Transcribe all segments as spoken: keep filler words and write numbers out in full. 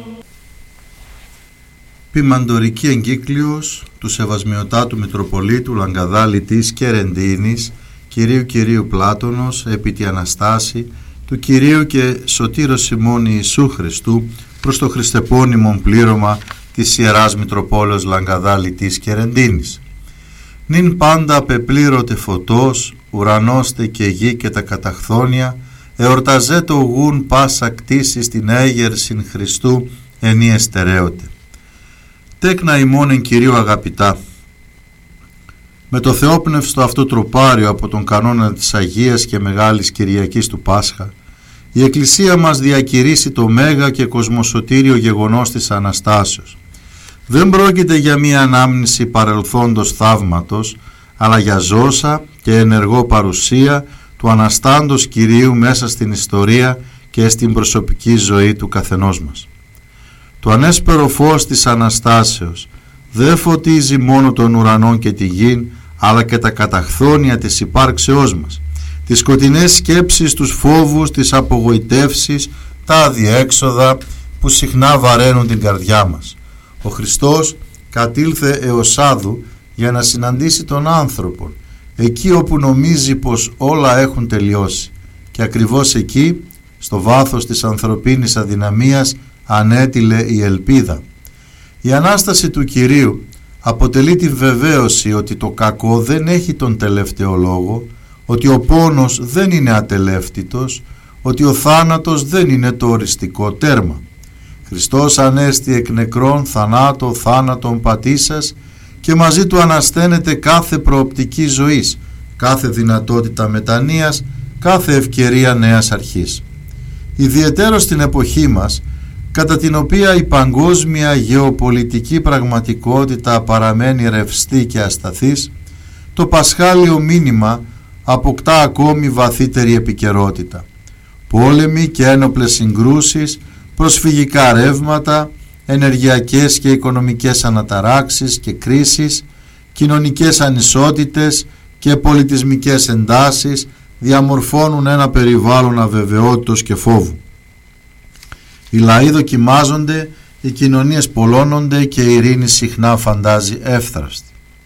Ποιμαντορική εγκύκλειος του Σεβασμιωτάτου Μητροπολίτου Λαγκαδά Λιτής και Ρεντίνης, Κυρίου Κυρίου Πλάτωνος, επί τη Αναστάση, του Κυρίου και Σωτήρος Σιμών Ιησού Χριστού, προς το χριστεπώνυμον πλήρωμα της Ιεράς Μητροπόλεως Λαγκαδά Λιτής και Ρεντίνης. Νυν πάντα πεπλήρωτε φωτός, ουρανώστε και γη και τα καταχθόνια, εορταζέ το γουν πάσα κτίση στην έγερσιν Χριστού ενή εστερέωτε. Τέκνα ημών εν Κυρίου αγαπητά, με το θεόπνευστο αυτό τροπάριο από τον κανόνα της Αγίας και Μεγάλης Κυριακής του Πάσχα, η Εκκλησία μας διακηρύσει το μέγα και κοσμοσωτήριο γεγονός της Αναστάσεως. Δεν πρόκειται για μία ανάμνηση παρελθόντος θαύματος, αλλά για ζώσα και ενεργό παρουσία του Αναστάντος Κυρίου μέσα στην ιστορία και στην προσωπική ζωή του καθενός μας. Το ανέσπερο φως της Αναστάσεως δεν φωτίζει μόνο τον ουρανό και τη γη, αλλά και τα καταχθόνια της υπάρξεώς μας, τις σκοτεινές σκέψεις, τους φόβους, τις απογοητεύσεις, τα αδιέξοδα που συχνά βαραίνουν την καρδιά μας. Ο Χριστός κατήλθε έως άδου για να συναντήσει τον άνθρωπο, εκεί όπου νομίζει πως όλα έχουν τελειώσει, και ακριβώς εκεί, στο βάθος της ανθρωπίνης αδυναμίας, ανέτειλε η ελπίδα. Η Ανάσταση του Κυρίου αποτελεί τη βεβαίωση ότι το κακό δεν έχει τον τελευταίο λόγο, ότι ο πόνος δεν είναι ατελεύτητος, ότι ο θάνατος δεν είναι το οριστικό τέρμα. Χριστός ανέστη εκ νεκρών θανάτω θάνατον πατήσας και μαζί του ανασταίνεται κάθε προοπτική ζωής, κάθε δυνατότητα μετανοίας, κάθε ευκαιρία νέας αρχής. Ιδιαιτέρως στην εποχή μας, κατά την οποία η παγκόσμια γεωπολιτική πραγματικότητα παραμένει ρευστή και ασταθής, το πασχάλιο μήνυμα αποκτά ακόμη βαθύτερη επικαιρότητα. Πόλεμοι και ένοπλες συγκρούσεις, προσφυγικά ρεύματα, ενεργειακές και οικονομικές αναταράξεις και κρίσεις, κοινωνικές ανισότητες και πολιτισμικές εντάσεις διαμορφώνουν ένα περιβάλλον αβεβαιότητος και φόβου. Οι λαοί δοκιμάζονται, οι κοινωνίες πολλώνονται και η ειρήνη συχνά φαντάζει εύθραυστη.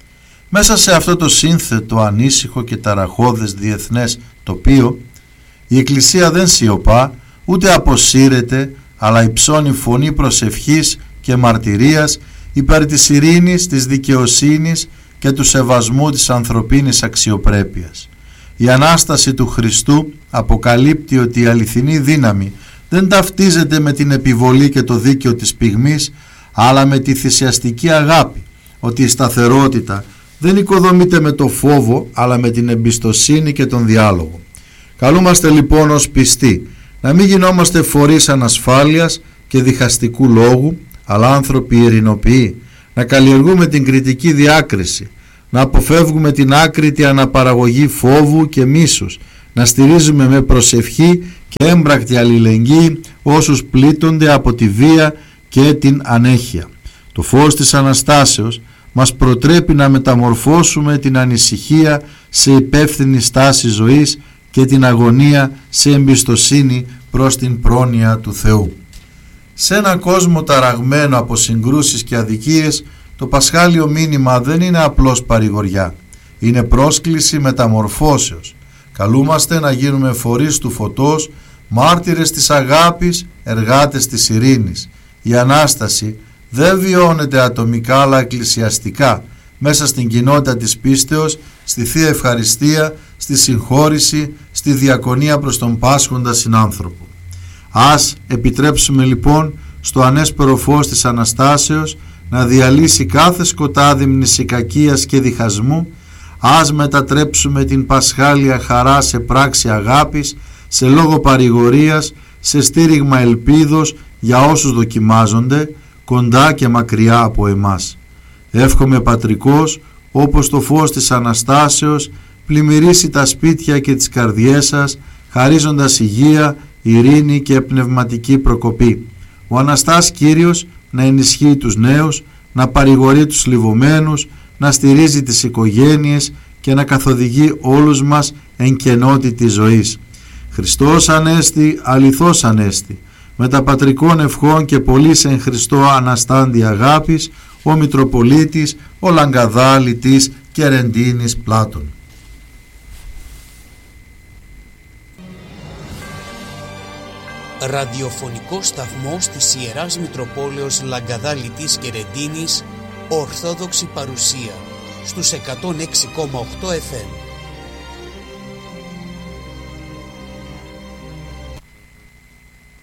Μέσα σε αυτό το σύνθετο, ανήσυχο και ταραχώδες διεθνές τοπίο, η Εκκλησία δεν σιωπά, ούτε αποσύρεται, αλλά υψώνει φωνή προσευχής και μαρτυρίας υπέρ της ειρήνης, της δικαιοσύνης και του σεβασμού της ανθρωπίνης αξιοπρέπειας. Η Ανάσταση του Χριστού αποκαλύπτει ότι η αληθινή δύναμη δεν ταυτίζεται με την επιβολή και το δίκαιο της πυγμής, αλλά με τη θυσιαστική αγάπη, ότι η σταθερότητα δεν οικοδομείται με το φόβο, αλλά με την εμπιστοσύνη και τον διάλογο. Καλούμαστε λοιπόν ως πιστοί να μην γινόμαστε φορείς ανασφάλειας και διχαστικού λόγου, αλλά άνθρωποι ειρηνοποιοί, να καλλιεργούμε την κριτική διάκριση, να αποφεύγουμε την άκρητη αναπαραγωγή φόβου και μίσους, να στηρίζουμε με προσευχή και έμπρακτη αλληλεγγύη όσους πλήττονται από τη βία και την ανέχεια. Το φως της Αναστάσεως μας προτρέπει να μεταμορφώσουμε την ανησυχία σε υπεύθυνη στάση ζωής και την αγωνία σε εμπιστοσύνη προς την πρόνοια του Θεού. Σε έναν κόσμο ταραγμένο από συγκρούσεις και αδικίες, το πασχάλιο μήνυμα δεν είναι απλώς παρηγοριά, είναι πρόσκληση μεταμορφώσεως. Καλούμαστε να γίνουμε φορείς του φωτός, μάρτυρες της αγάπης, εργάτες της ειρήνης. Η Ανάσταση δεν βιώνεται ατομικά αλλά εκκλησιαστικά, μέσα στην κοινότητα της πίστεως, στη Θεία Ευχαριστία, στη συγχώρηση, στη διακονία προς τον πάσχοντα συνάνθρωπο. Ας επιτρέψουμε λοιπόν στο ανέσπερο φως της Αναστάσεως να διαλύσει κάθε σκοτάδι μνησικακίας και διχασμού. Ας μετατρέψουμε την πασχάλια χαρά σε πράξη αγάπης, σε λόγο παρηγορίας, σε στήριγμα ελπίδος για όσους δοκιμάζονται, κοντά και μακριά από εμάς. Εύχομαι πατρικός, όπως το φως της Αναστάσεως, πλημμυρίσει τα σπίτια και τις καρδιές σας, χαρίζοντας υγεία, ειρήνη και πνευματική προκοπή. Ο Αναστάς Κύριος να ενισχύει τους νέους, να παρηγορεί τους λιβωμένους, να στηρίζει τις οικογένειες και να καθοδηγεί όλους μας εν κενότητα ζωής. Χριστός Ανέστη, αληθώς Ανέστη, με τα πατρικών ευχών και πολλής εν Χριστώ αναστάντη αγάπης, ο Μητροπολίτης, ο Λαγκαδάλη της Κερεντίνης Πλάτων. Ραδιοφωνικό σταθμός της Ιεράς Μητροπόλεως Λαγκαδάλη της Κερεντίνης, Ορθόδοξη παρουσία, στους εκατόν έξι κόμμα οκτώ εφ εμ.